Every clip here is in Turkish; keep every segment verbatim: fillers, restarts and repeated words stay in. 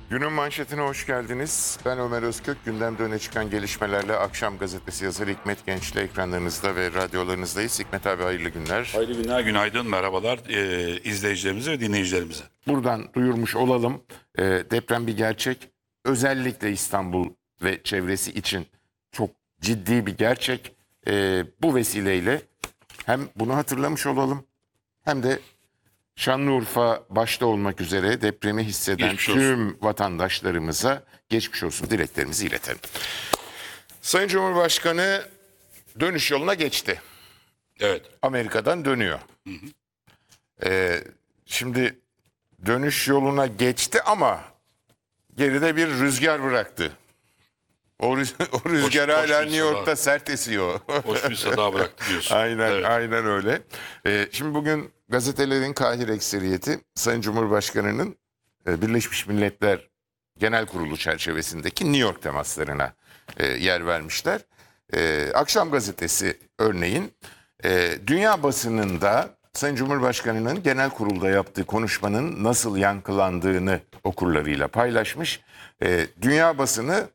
Günün manşetine hoş geldiniz. Ben Ömer Özkök. Gündemde öne çıkan gelişmelerle Akşam Gazetesi yazarı Hikmet Genç'le ekranlarınızda ve radyolarınızdayız. Hikmet abi hayırlı günler. Hayırlı günler, günaydın, merhabalar e, izleyicilerimize ve dinleyicilerimize. Buradan duyurmuş olalım. E, deprem bir gerçek. Özellikle İstanbul ve çevresi için çok ciddi bir gerçek. E, bu vesileyle hem bunu hatırlamış olalım hem de Şanlıurfa başta olmak üzere depremi hisseden Geçmiş olsun. tüm vatandaşlarımıza geçmiş olsun dileklerimizi iletelim. Sayın Cumhurbaşkanı dönüş yoluna geçti. Evet. Amerika'dan dönüyor. Hı hı. Ee, şimdi dönüş yoluna geçti ama geride bir rüzgar bıraktı. O, rüz o rüzgar Hoş- hala hoş bir New York'ta sabah. sert esiyor. Hoş bir sada bıraktı diyorsun. Aynen, Evet. aynen öyle. Ee, şimdi bugün gazetelerin kahir ekseriyeti Sayın Cumhurbaşkanı'nın e, Birleşmiş Milletler Genel Kurulu çerçevesindeki New York temaslarına e, yer vermişler. E, Akşam gazetesi örneğin e, dünya basınında Sayın Cumhurbaşkanı'nın genel kurulda yaptığı konuşmanın nasıl yankılandığını okurlarıyla paylaşmış. E, dünya basını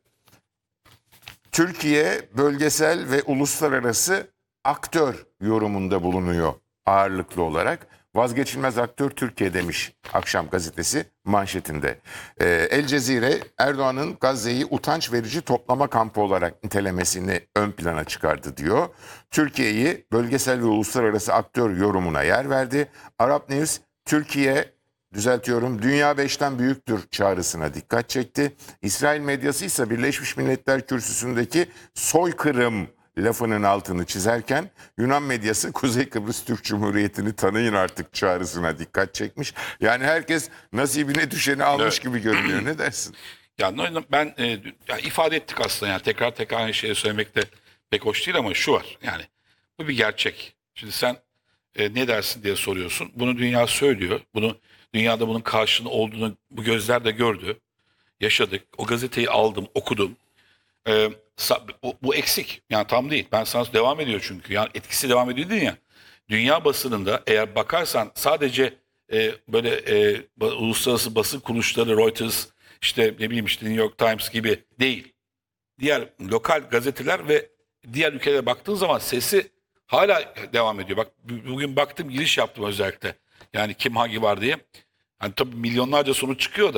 Türkiye bölgesel ve uluslararası aktör yorumunda bulunuyor ağırlıklı olarak. Vazgeçilmez aktör Türkiye demiş Akşam gazetesi manşetinde. Ee, El Cezire Erdoğan'ın Gazze'yi utanç verici toplama kampı olarak nitelemesini ön plana çıkardı diyor. Türkiye'yi bölgesel ve uluslararası aktör yorumuna yer verdi. Arap News Türkiye düzeltiyorum, dünya beşten büyüktür çağrısına dikkat çekti. İsrail medyası ise Birleşmiş Milletler kürsüsündeki soykırım lafının altını çizerken Yunan medyası Kuzey Kıbrıs Türk Cumhuriyeti'ni tanıyın artık çağrısına dikkat çekmiş. Yani herkes nasibine düşeni almış Evet. gibi görünüyor. Ne dersin? Yani ben e, ya ifade ettik aslında, yani tekrar tekrar aynı şeyi söylemek de pek hoş değil ama şu var, yani bu bir gerçek. Şimdi sen e, ne dersin diye soruyorsun. Bunu dünya söylüyor. Bunu dünyada bunun karşılığı olduğunu bu gözler de gördü. Yaşadık. O gazeteyi aldım, okudum. Ee, sa- bu, bu eksik. Yani tam değil. Ben sana devam ediyor çünkü. Yani etkisi devam ediyor dedin ya. Dünya basınında eğer bakarsan sadece e, böyle e, ba- uluslararası basın kuruluşları, Reuters, işte ne bileyim işte New York Times gibi değil. Diğer lokal gazeteler ve diğer ülkelere baktığın zaman sesi hala devam ediyor. Bak bu- bugün baktım, giriş yaptım özellikle. Yani kim hangi var diye. Hani tabii milyonlarca sonuç çıkıyor da.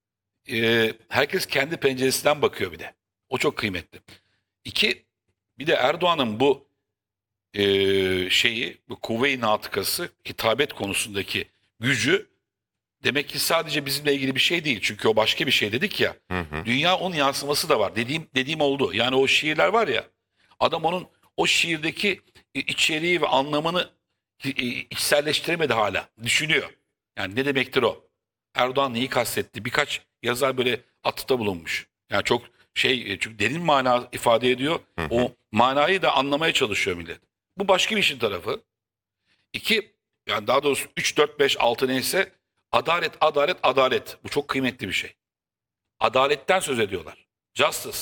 e, herkes kendi penceresinden bakıyor bir de. O çok kıymetli. İki, bir de Erdoğan'ın bu e, şeyi, bu kuvve-i natıkası, hitabet konusundaki gücü demek ki sadece bizimle ilgili bir şey değil. Çünkü o başka bir şey dedik ya. Hı hı. Dünya onun yansıması da var. Dediğim dediğim oldu. Yani o şiirler var ya. Adam onun o şiirdeki içeriği ve anlamını e, içselleştiremedi hala. Düşünüyor. Yani ne demektir o? Erdoğan neyi kastetti? Birkaç yazar böyle atıfta bulunmuş. Yani çok şey, çünkü derin mana ifade ediyor. O manayı da anlamaya çalışıyor millet. Bu başka bir işin tarafı. İki, yani daha doğrusu üç, dört, beş, altı neyse, adalet, adalet, adalet. Bu çok kıymetli bir şey. Adaletten söz ediyorlar. Justice.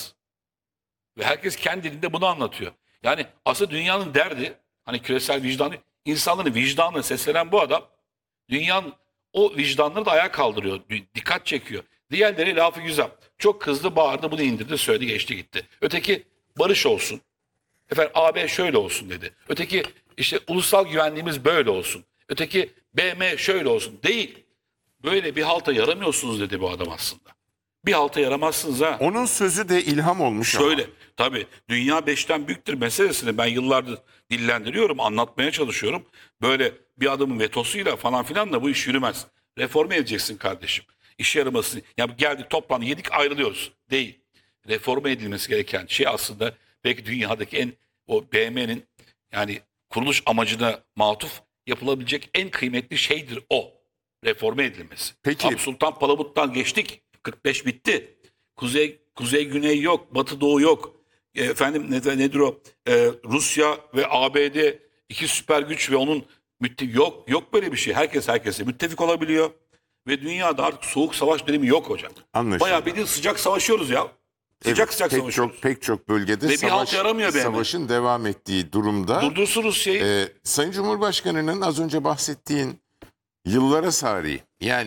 Ve herkes kendi dilinde bunu anlatıyor. Yani aslında dünyanın derdi, hani küresel vicdanı, insanların vicdanına seslenen bu adam, dünyanın o vicdanları da ayağa kaldırıyor. Dikkat çekiyor. Diğerleri lafı güzel. Çok kızdı, bağırdı, bunu indirdi, söyledi, geçti gitti. Öteki barış olsun. Efendim A B şöyle olsun dedi. Öteki işte ulusal güvenliğimiz böyle olsun. Öteki B M şöyle olsun. Değil. Böyle bir halta yaramıyorsunuz dedi bu adam aslında. Bir halta yaramazsınız ha. Onun sözü de ilham olmuş ama. Şöyle, tabii dünya beşten büyüktür meselesini ben yıllardır dillendiriyorum, anlatmaya çalışıyorum. Böyle bir adamın vetosuyla falan filan da bu iş yürümez. Reforme edeceksin kardeşim. İşe yaramasın. Ya geldik, toplandı, yedik, ayrılıyoruz. Değil. Reforme edilmesi gereken şey aslında belki dünyadaki en, o B M'nin yani kuruluş amacına matuf yapılabilecek en kıymetli şeydir o. Reforme edilmesi. Peki. Abi Sultan Palamut'tan geçtik. kırk beş bitti. Kuzey kuzey güney yok, batı doğu yok. E, efendim ne, nedir o? E, Rusya ve A B D iki süper güç ve onun müttefik, yok yok böyle bir şey. Herkes herkese müttefik olabiliyor ve dünyada artık soğuk savaş dönemi yok hocam. Anlaşıldı. Bayağı bildiğin sıcak savaşıyoruz ya. Sıcak Evet, sıcak pek savaşıyoruz. çok pek çok bölgede Ve bir halt savaş, yaramıyor be hemen. savaşın devam ettiği durumda. Durdursun Rusya'yı. Ee, Sayın Cumhurbaşkanı'nın az önce bahsettiğin yıllara sari, yani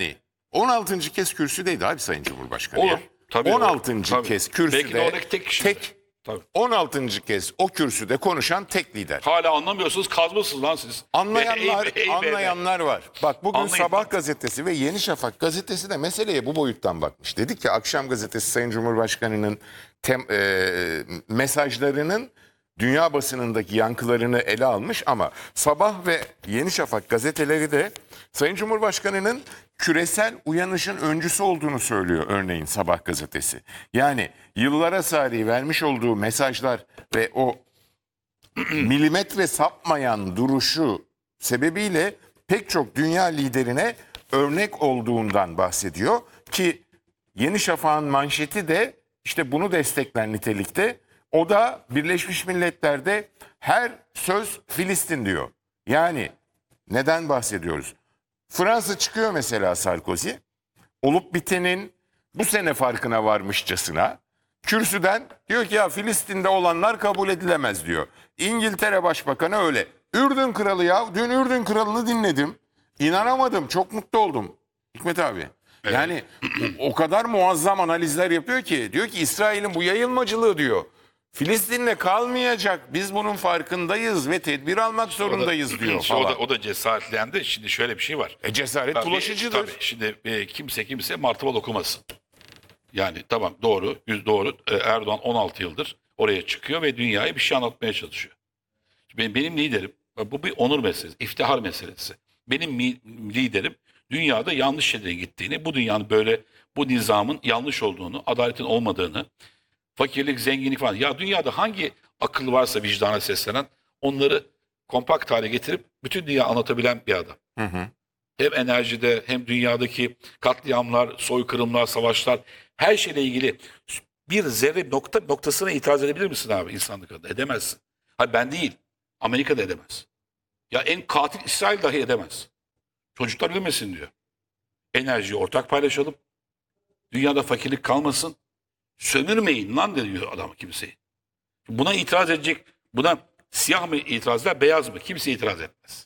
on altıncı kez kürsüdeydi abi Sayın Cumhurbaşkanı. Olur. ya. Tabii, on olur. altıncı Tabii. kez kürsüde Belki de oradaki tek kişi. tek Tabii. on altıncı kez o kürsüde konuşan tek lider. Hala anlamıyorsunuz, kazmasınız lan siz. Anlayanlar, Ey- ey- ey- anlayanlar var. Bak bugün Anlayın. Sabah gazetesi ve Yeni Şafak gazetesi de meseleye bu boyuttan bakmış. Dedik ki Akşam gazetesi Sayın Cumhurbaşkanı'nın tem, e, mesajlarının dünya basınındaki yankılarını ele almış ama Sabah ve Yeni Şafak gazeteleri de Sayın Cumhurbaşkanı'nın küresel uyanışın öncüsü olduğunu söylüyor örneğin Sabah gazetesi. Yani yıllara sari vermiş olduğu mesajlar ve o milimetre sapmayan duruşu sebebiyle pek çok dünya liderine örnek olduğundan bahsediyor ki Yeni Şafak'ın manşeti de işte bunu destekler nitelikte. O da Birleşmiş Milletler'de her söz Filistin diyor. Yani neden bahsediyoruz? Fransa çıkıyor mesela Sarkozy. Olup bitenin bu sene farkına varmışçasına kürsüden diyor ki ya Filistin'de olanlar kabul edilemez diyor. İngiltere Başbakanı öyle. Ürdün Kralı ya dün Ürdün Kralı'nı dinledim. İnanamadım, çok mutlu oldum. Hikmet abi. Yani o, o kadar muazzam analizler yapıyor ki diyor ki İsrail'in bu yayılmacılığı diyor. Filistin'le kalmayacak. Biz bunun farkındayız ve tedbir almak zorundayız diyor İşte o falan. da, o da cesaretlendi. Şimdi şöyle bir şey var. E cesaret Tabii, bulaşıcıdır. Tabii. Şimdi e, kimse kimse martıval okumasın. Yani tamam doğru, yüz doğru. E, Erdoğan on altı yıldır oraya çıkıyor ve dünyaya bir şey anlatmaya çalışıyor. Benim, benim liderim, bu bir onur meselesi, iftihar meselesi. Benim mi, liderim dünyada yanlış şeylere gittiğini, bu dünyanın böyle, bu nizamın yanlış olduğunu, adaletin olmadığını, fakirlik, zenginlik falan. Ya dünyada hangi akıl varsa vicdana seslenen onları kompakt hale getirip bütün dünya anlatabilen bir adam. Hı hı. Hem enerjide hem dünyadaki katliamlar, soykırımlar, savaşlar her şeyle ilgili bir zerre nokta noktasına itiraz edebilir misin abi insanlık adına? Edemezsin. Hayır ben değil. Amerika da edemez. Ya en katil İsrail dahi edemez. Çocuklar ölmesin diyor. Enerjiyi ortak paylaşalım. Dünyada fakirlik kalmasın. Sömürmeyin lan diyor adam kimseyi. Buna itiraz edecek, buna siyah mı itiraz eder, beyaz mı? Kimse itiraz etmez.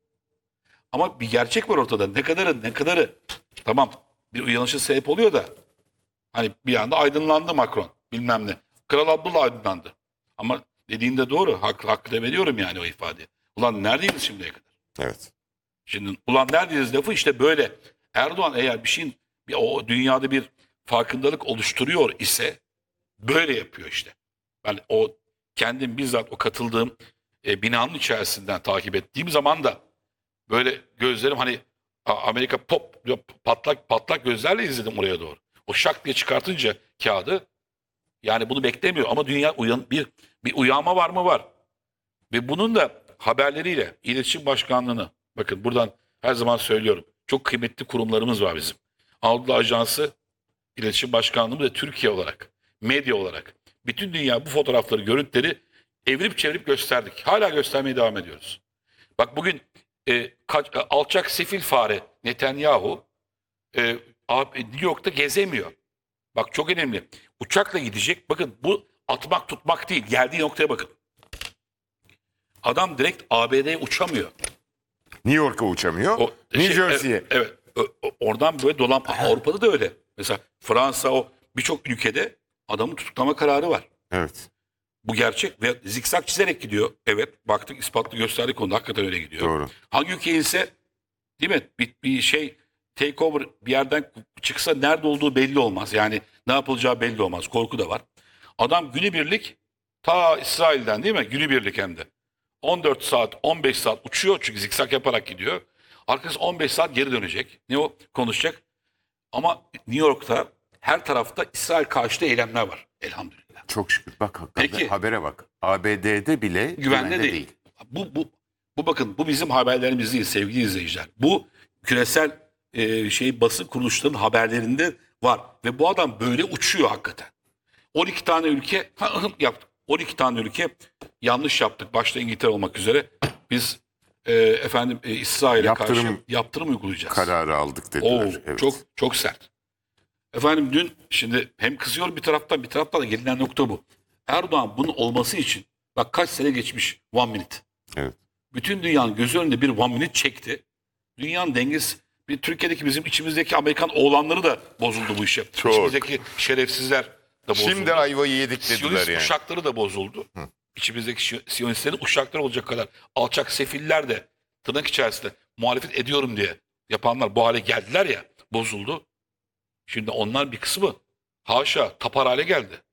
Ama bir gerçek var ortada. Ne kadarı, ne kadarı tamam bir uyanışa sebep oluyor da hani bir anda aydınlandı Macron bilmem ne. Kral Abdullah aydınlandı. Ama dediğinde doğru. Hak, hakkı da veriyorum yani o ifadeye. Ulan neredeyiz şimdiye kadar? Evet. Şimdi ulan neredeyiz lafı işte böyle. Erdoğan eğer bir şeyin bir, o dünyada bir farkındalık oluşturuyor ise böyle yapıyor işte. Ben o kendim bizzat o katıldığım e, binanın içerisinden takip ettiğim zaman da böyle gözlerim hani A- Amerika pop patlak patlak gözlerle izledim oraya doğru. O şak diye çıkartınca kağıdı yani bunu beklemiyor ama dünya uyan bir bir uyanma var mı var. Ve bunun da haberleriyle İletişim Başkanlığı'nı bakın buradan her zaman söylüyorum. Çok kıymetli kurumlarımız var bizim. Anadolu Ajansı, İletişim Başkanlığımız ve Türkiye olarak, medya olarak bütün dünya bu fotoğrafları, görüntüleri evirip çevirip gösterdik. Hala göstermeye devam ediyoruz. Bak bugün e, kaç, e, alçak sefil fare Netanyahu e, abi, New York'ta gezemiyor. Bak çok önemli. Uçakla gidecek. Bakın bu atmak tutmak değil. Geldiği noktaya bakın. Adam direkt A B D'ye uçamıyor. New York'a uçamıyor. O, New şey, Jersey'ye. Evet, evet. O- o- oradan böyle dolan. Avrupa'da da öyle. Mesela Fransa o birçok ülkede adamın tutuklama kararı var. Evet. Bu gerçek ve zikzak çizerek gidiyor. Evet baktık ispatlı gösterdik onu hakikaten öyle gidiyor. Doğru. Hangi ülke ise değil mi bir, bir şey takeover bir yerden çıksa nerede olduğu belli olmaz. Yani ne yapılacağı belli olmaz. Korku da var. Adam günübirlik ta İsrail'den değil mi? Günübirlik hem de. on dört saat on beş saat uçuyor çünkü zikzak yaparak gidiyor. Arkası on beş saat geri dönecek. Ne o konuşacak? Ama New York'ta her tarafta İsrail karşıtı eylemler var. Elhamdülillah. Çok şükür. Bak hakikaten Peki. habere bak. A B D'de bile Güvende, güvende değil. değil. Bu, bu, bu bakın bu bizim haberlerimiz değil sevgili izleyiciler. Bu küresel e, şey basın kuruluşlarının haberlerinde var. Ve bu adam böyle uçuyor hakikaten. on iki tane ülke yaptık. on iki tane ülke yanlış yaptık. Başta İngiltere olmak üzere. Biz e, efendim e, İsrail'e Yaptırım karşı yaptırım uygulayacağız. Kararı aldık Oo, dediler. Evet. çok çok sert. Efendim dün şimdi hem kızıyor bir taraftan bir taraftan da gelinen nokta bu. Erdoğan bunun olması için bak kaç sene geçmiş one minute. Evet. Bütün dünyanın gözü önünde bir one minute çekti. Dünyanın dengesi Bir Türkiye'deki bizim içimizdeki Amerikan oğlanları da bozuldu bu işe. Çok. İçimizdeki şerefsizler de bozuldu. Şimdi ayvayı yedik dediler Siyonist yani. uşakları da bozuldu. İçimizdeki şi- Siyonistlerin uşakları olacak kadar alçak sefiller de tırnak içerisinde muhalefet ediyorum diye yapanlar bu hale geldiler ya, bozuldu. Şimdi onlar bir kısmı haşa tapar hale geldi.